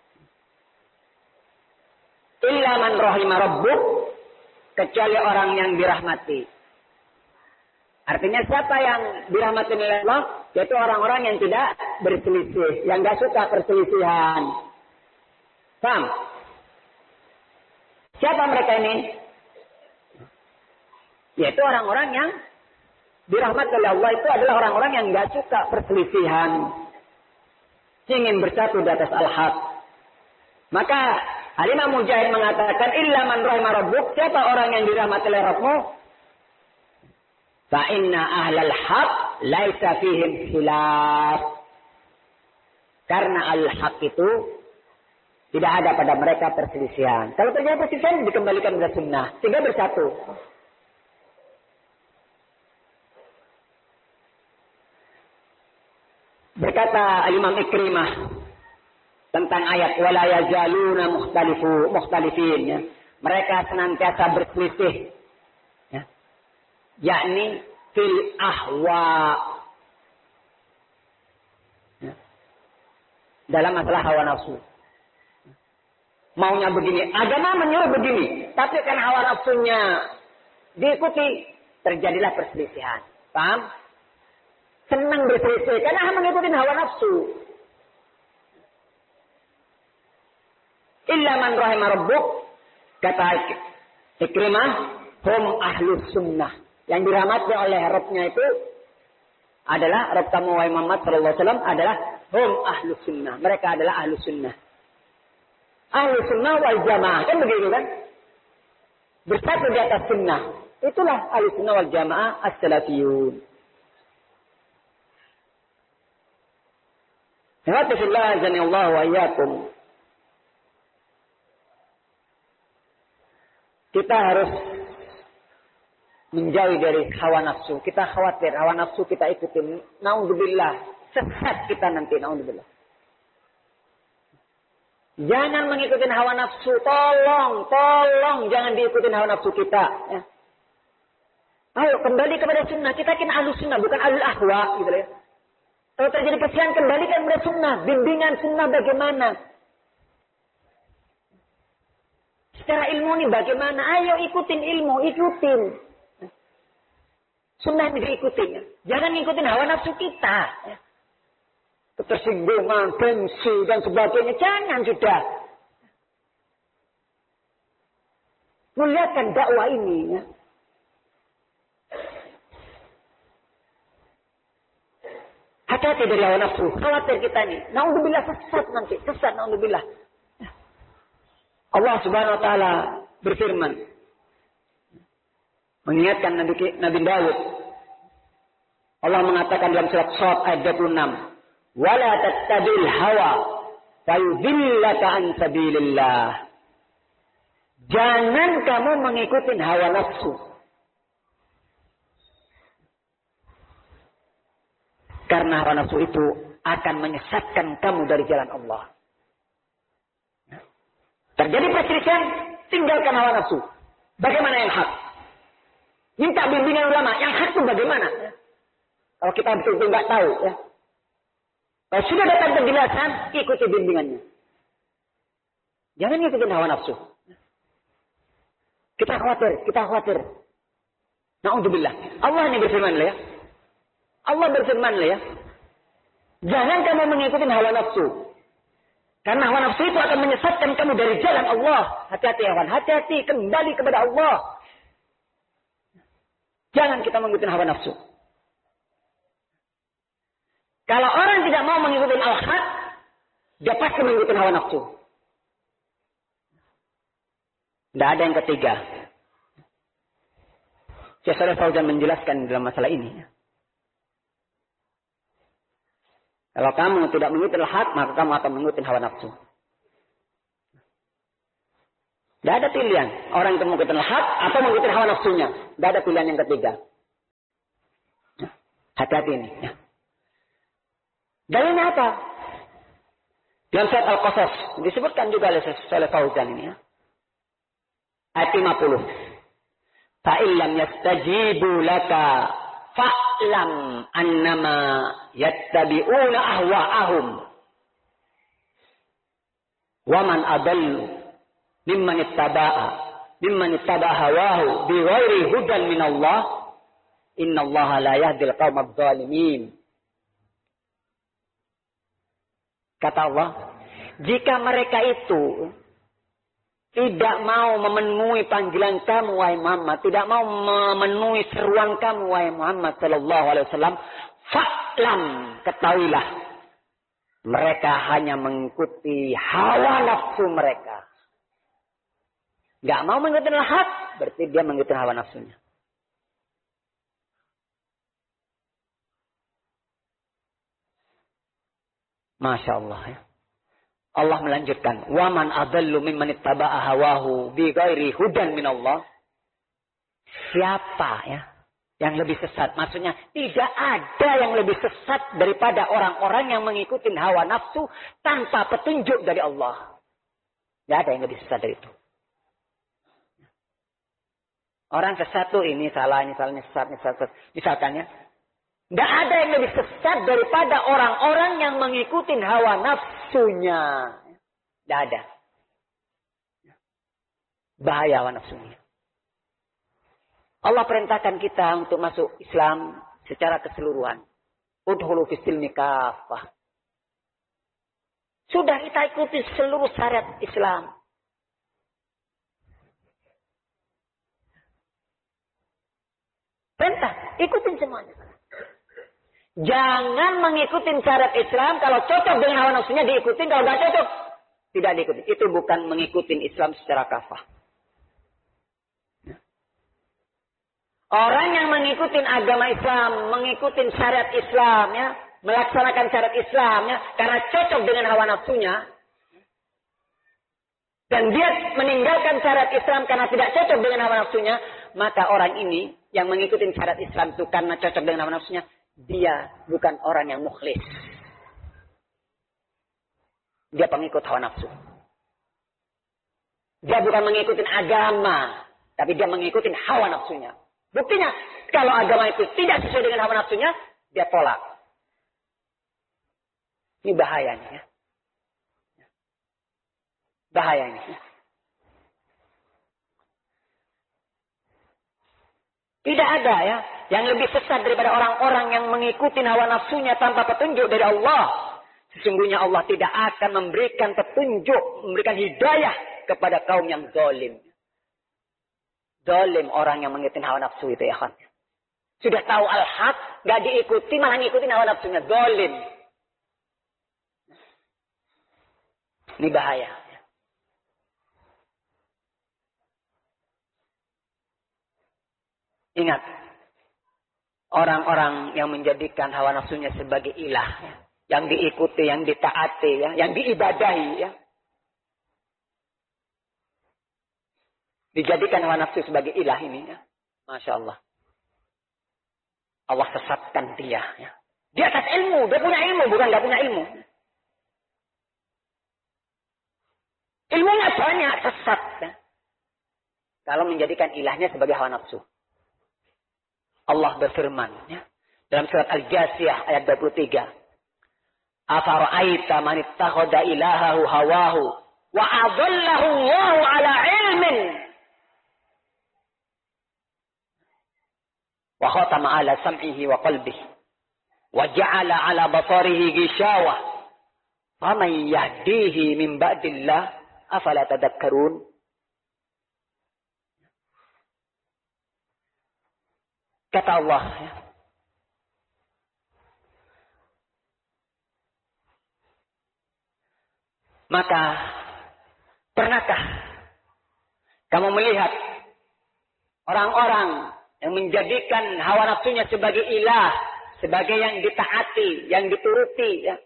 Illa man rahima rabbuk, kecuali orang yang dirahmati. Artinya siapa yang dirahmati oleh Allah? Yaitu orang-orang yang tidak berselisih, yang gak suka perselisihan. Paham? Siapa mereka ini? Yaitu orang-orang yang dirahmati oleh Allah itu adalah orang-orang yang gak suka perselisihan. Ingin bersatu di atas al-haq. Maka Al-Imam Mujahid mengatakan, illa man rahima rabbuk, siapa orang yang dirahmati oleh Rabbmu? Fa inna ahlal haq laisa fihim khilaf. Karena al-haq itu tidak ada pada mereka perselisihan. Kalau terjadi perselisihan dikembalikan kepada sunnah, sehingga bersatu. Berkata Al-Imam Ikrimah tentang ayat wala yazaluna mukhtalifu mukhtalifin, ya. Mereka senantiasa berselisih, ya. Yakni fil ahwa, ya. Dalam masalah hawa nafsu. Maunya begini, agama menyuruh begini, tapi kan hawa nafsunya diikuti, terjadilah perselisihan. Paham? Senang berselisih karena mengikuti hawa nafsu. Illa man rahima rabbuk, kata Ikrimah, hum ahlus sunnah. Yang dirahmati oleh Rabbnya itu adalah Rabb kamu wahai Muhammad sallallahu alaihi wasallam adalah hum ahlus sunnah. Mereka adalah ahlus sunnah. Ahlus sunnah wal jamaah, kan begitu kan? Bersatu di atas sunnah. Itulah ahlus sunnah wal jamaah as-salafiyun. Alhamdulillah azanillahu wa iyyakum. Kita harus menjauhi dari hawa nafsu. Kita khawatir hawa nafsu kita ikutin. Naudzubillah, sesat kita nanti, naudzubillah. Jangan mengikuti hawa nafsu, tolong, tolong jangan diikuti hawa nafsu kita. Ya. Ayo kembali kepada sunnah. Kita kan ahlus sunnah, bukan ahlul ahwa, gitu ya. Kalau terjadi kesian, kembalikan kepada sunnah. Bimbingan sunnah bagaimana? Secara ilmu ini bagaimana? Ayo ikutin ilmu, ikutin. Sunnah ini diikutin. Ya. Jangan ngikutin hawa nafsu kita. Ya. Ketersinggungan, gengsi, dan sebagainya. Jangan sudah. Muliakan dakwah ini. Ya. Hati-hati dari hawa nafsu. Khawatir kita ini. Naudzubillah sesat nanti. Sesat, naudzubillah. Allah subhanahu wa ta'ala berfirman. Mengingatkan Nabi, Nabi Daud. Allah mengatakan dalam surat Shad ayat dua puluh enam. Wala tattabil hawa fayudhillaka an sabilillah. Jangan kamu mengikuti hawa nafsu. Karena hawa nafsu itu akan menyesatkan kamu dari jalan Allah. Terjadi perselisihan, tinggalkan hawa nafsu. Bagaimana yang hak? Minta bimbingan ulama. Yang hak itu bagaimana? Kalau kita betul-betul nggak tahu, ya. Kalau sudah datang penjelasan, ikuti bimbingannya. Jangan ikutin hawa nafsu. Kita khawatir, kita khawatir. Na'udzubillah. Allah ini berfirman ya. Allah berfirman ya. Jangan kamu mengikuti hawa nafsu. Karena hawa nafsu itu akan menyesatkan kamu dari jalan Allah. Hati-hati ya kawan, hati-hati, kembali kepada Allah. Jangan kita mengikuti hawa nafsu. Kalau orang tidak mau mengikuti al-haq, dia pasti mengikuti hawa nafsu. Tidak ada yang ketiga. Syekh Shalih Fauzan menjelaskan dalam masalah ini. Kalau kamu tidak mengikuti al-haq, maka kamu akan mengikuti hawa nafsu. Tidak ada pilihan. Orang itu mengikuti al-haq atau mengikuti hawa nafsunya. Tidak ada pilihan yang ketiga. Hati-hati ini. Ya. Dalilnya apa? Dalam surat Al-Qasas disebutkan juga oleh Shalih Fauzan ini ya. Ayat lima puluh. Fa illam yastajibu laka fa'lam annama yattabi'una ahwa'ahum. Wa man adallu mimman ittaba'a mimman ittaba'a hawahu bighairi hudan min Allah. Innallaha la yahdil qaumadh dhalimin. Kata Allah, jika mereka itu tidak mau memenuhi panggilan kamu, wahai Muhammad, tidak mau memenuhi seruan kamu, wahai Muhammad sallallahu alaihi wasallam, fa'lam, ketahuilah, mereka hanya mengikuti hawa nafsu mereka. Gak mau mengikuti hak, berarti dia mengikuti hawa nafsunya. Masya Allah ya. Allah melanjutkan, waman adallu mimman ittaba'a hawahu bi ghairi hudan min Allah. Siapa ya yang lebih sesat? Maksudnya tidak ada yang lebih sesat daripada orang-orang yang mengikuti hawa nafsu tanpa petunjuk dari Allah. Tidak ada yang lebih sesat dari itu. Orang sesat tuh ini salah, ini salah, ini sesat, ini sesat. Misalkan ya. Tidak ada yang lebih sesat daripada orang-orang yang mengikuti hawa nafsunya. Tidak ada. Bahaya hawa nafsunya. Allah perintahkan kita untuk masuk Islam secara keseluruhan. Udhulu fis-silmi kafah. Sudah kita ikuti seluruh syariat Islam. Perintah, ikutin semuanya. Jangan mengikuti syariat Islam. Kalau cocok dengan hawa nafsunya diikutin. Kalau tidak cocok, tidak diikuti. Itu bukan mengikuti Islam secara kafah. Orang yang mengikuti agama Islam, mengikuti syariat Islam, ya, melaksanakan syariat Islam, ya, karena cocok dengan hawa nafsunya, dan dia meninggalkan syariat Islam karena tidak cocok dengan hawa nafsunya, maka orang ini yang mengikuti syariat Islam itu karena cocok dengan hawa nafsunya, dia bukan orang yang mukhlis. Dia pengikut hawa nafsu. Dia bukan mengikuti agama, tapi dia mengikuti hawa nafsunya. Buktinya, kalau agama itu tidak sesuai dengan hawa nafsunya, dia tolak. Ini bahayanya. Bahaya ini. Tidak ada ya yang lebih sesat daripada orang-orang yang mengikuti hawa nafsunya tanpa petunjuk dari Allah. Sesungguhnya Allah tidak akan memberikan petunjuk, memberikan hidayah kepada kaum yang zalim. Zalim orang yang mengikuti hawa nafsu itu ya kan. Sudah tahu al-haq, gak diikuti malah ngikutin hawa nafsunya. Zalim. Ini bahaya. Ingat, orang-orang yang menjadikan hawa nafsunya sebagai ilah, ya, yang diikuti, yang ditaati, ya, yang diibadahi, ya. Dijadikan hawa nafsu sebagai ilah ini, ya. Masya Allah. Allah sesatkan dia. Ya. Di atas ilmu, dia punya ilmu, bukan nggak punya ilmu. Ilmunya banyak, sesat. Ya. Kalau menjadikan ilahnya sebagai hawa nafsu. Allah berfirman ya, dalam surat Al-Jasiyah ayat dua puluh tiga. Afara'aita man ittakhadha ilahahu hawahu wa adallahu Allahu ala ilmin wa khatama ala sam'ihi wa qalbihi wa ja'ala ala basarihi ghishawah faman yahdihi min ba'dillah afala tadhakkarun. Kata Allah, ya. Maka, pernahkah kamu melihat orang-orang yang menjadikan hawa nafsunya sebagai ilah, sebagai yang ditaati, yang dituruti, ya?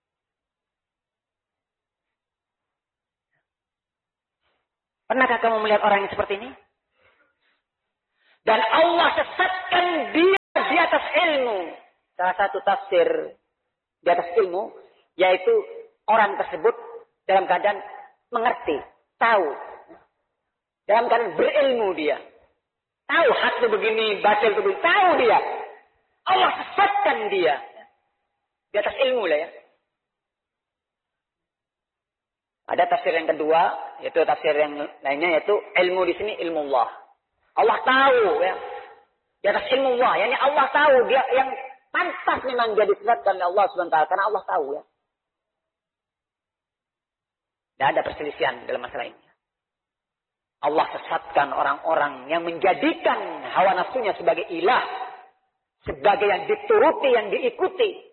Pernahkah kamu melihat orang yang seperti ini? Dan Allah sesatkan dia di atas ilmu. salah satu tafsir di atas ilmu, yaitu orang tersebut dalam keadaan mengerti, tahu. Dalam keadaan berilmu dia. Tahu hak itu begini, batil itu begini. Tahu dia. Allah sesatkan dia. Di atas ilmu lah ya. Ada tafsir yang kedua, yaitu tafsir yang lainnya, yaitu ilmu di sini ilmu Allah. Allah tahu ya. Di atas ilmu Allah, yakni Allah tahu dia yang pantas memang dia disesatkan oleh Allah subhanahu wa taala karena Allah tahu ya. Tidak ada perselisihan dalam masalah ini. Allah sesatkan orang-orang yang menjadikan hawa nafsunya sebagai ilah, sebagai yang dituruti, yang diikuti.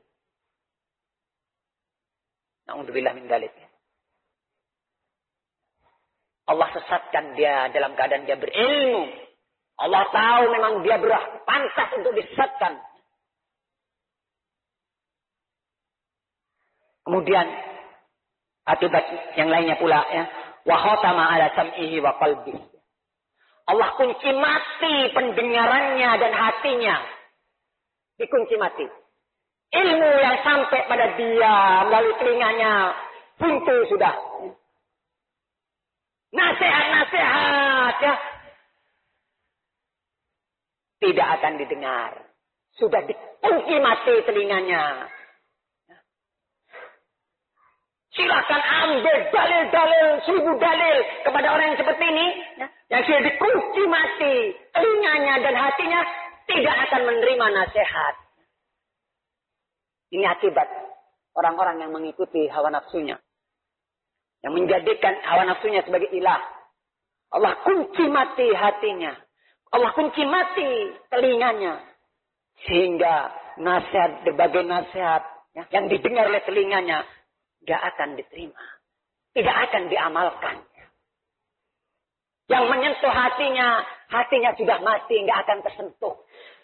Na'udzubillah min dzalik. Allah sesatkan dia dalam keadaan dia berilmu. Allah tahu memang dia berhak pantas untuk disesatkan. Kemudian akibat yang lainnya pula ya, wa khatama ala sam'ihi wa qalbihi. Allah kunci mati pendengarannya dan hatinya. Dikunci mati. Ilmu yang sampai pada dia melalui telinganya buntu sudah. Nasihat-nasihat ya. Tidak akan didengar. Sudah dikunci mati telinganya. Silakan ambil dalil-dalil, seribu dalil kepada orang yang seperti ini. Ya, yang sudah dikunci mati telinganya dan hatinya tidak akan menerima nasihat. Ini akibat orang-orang yang mengikuti hawa nafsunya. Yang menjadikan hawa nafsunya sebagai ilah. Allah kunci mati hatinya. Allah kunci mati telinganya. Sehingga nasihat, berbagai nasihat ya, yang didengar oleh telinganya tidak akan diterima. Tidak akan diamalkan. Yang menyentuh hatinya, hatinya sudah mati, tidak akan tersentuh.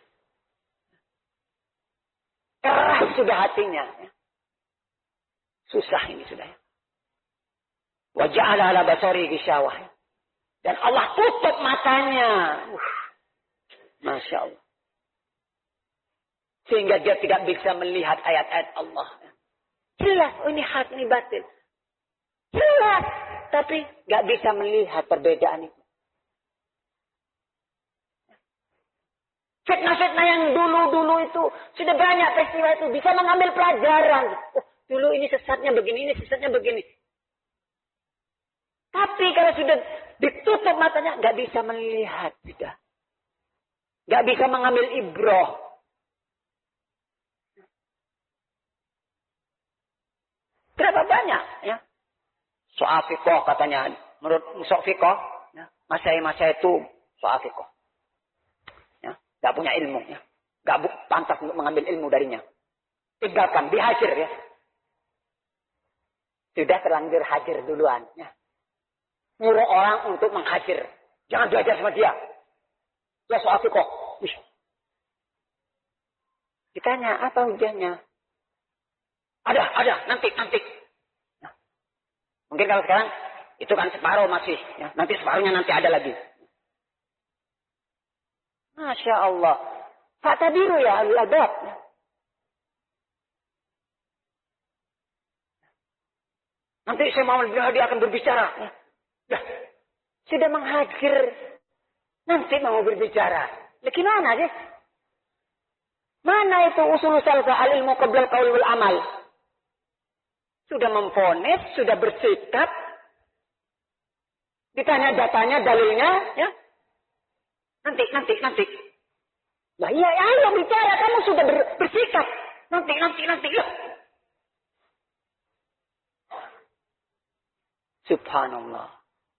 Keras sudah hatinya. Susah ini sudah. Wa ja'ala ala basari gisyawah. Dan Allah tutup matanya. Uh, Masya Allah. Sehingga dia tidak bisa melihat ayat-ayat Allah. Jelas, oh ini hak, ini batil. Jelas. Tapi gak bisa melihat perbedaan itu. Fitnah-fitnah yang dulu-dulu itu. Sudah banyak peristiwa itu. Bisa mengambil pelajaran. Oh, dulu ini sesatnya begini, ini sesatnya begini. Tapi kalau sudah ditutup matanya, nggak bisa melihat, sudah, nggak bisa mengambil ibroh. Berapa banyak, ya? Soal fiqh katanya, menurut soal fiqh, ya, masai-masai itu soal fiqh, ya, nggak punya ilmu, ya, nggak pantas untuk mengambil ilmu darinya. Tinggalkan, dihajar, ya. Sudah terlanjur hajar duluan, ya. Nyuruh orang untuk menghajar. Jangan belajar sama dia. Dia soal fiqh. Ditanya, apa hujahnya? Ada, ada, nanti, nanti. Nah, mungkin kalau sekarang, itu kan separuh masih. Ya. Nanti separuhnya nanti ada lagi. Masya Allah. Fa'tabiru ya al-adab. Nanti saya mau dia akan berbicara. Ya. Ya, sudah menghajar, nanti mau berbicara. Nah, gimana sih? Mana itu usul salsa al-ilmu qabla al-qaul wal amal? Sudah memvonis, sudah bersikap. Ditanya datanya, dalilnya, ya. Nanti, nanti, nanti. Lah iya, ayo bicara, kamu sudah ber, bersikap. Nanti, nanti, nanti. Loh. Subhanallah.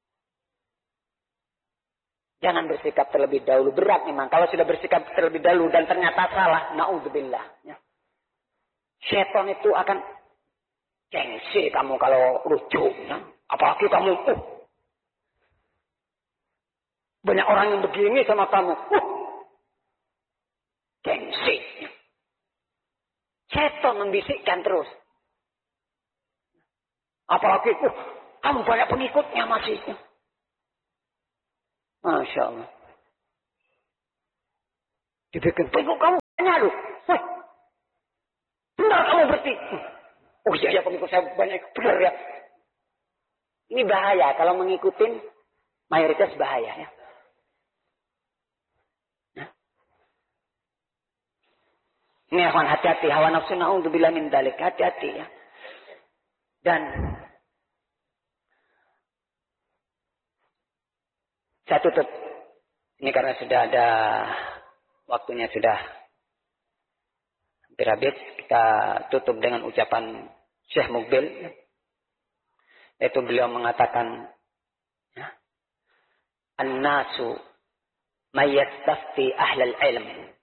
Jangan bersikap terlebih dahulu. Berat memang. Kalau sudah bersikap terlebih dahulu dan ternyata salah. Na'udzubillah. Ya. Syaitan itu akan gengsi kamu kalau rujuk. Ya. Apalagi kamu. Uh, banyak orang yang begini sama kamu. Uh, gengsi. Ya. Syaitan membisikkan terus. Apalagi. Uh, kamu banyak pengikutnya masih. Ya. Masya Allah. Dibikin pengikut kamu banyak loh. Wah. kamu berarti. Oh iya, ya pengikut saya banyak. Benar ya. Ini bahaya. Kalau mengikutin mayoritas bahaya ya. Nah. Ini akan hati-hati. Hawa nafsu na'udzubillah min dzalik. Hati-hati ya. Dan saya tutup. Ini karena sudah ada waktunya sudah hampir habis. Kita tutup dengan ucapan Syekh Mukbil. Yaitu beliau mengatakan, ya, An-nasu mayyastafti ahlal ilm